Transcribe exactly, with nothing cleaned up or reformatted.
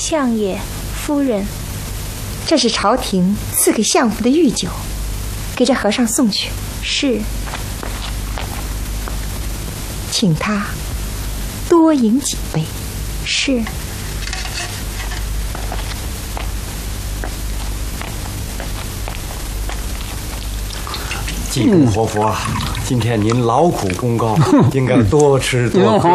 相爷，夫人， 这是朝廷赐给相府的御酒，给这和尚送去。 是。 请他多饮几杯。 是。 济公活佛，今天您劳苦功高，应该多吃多喝。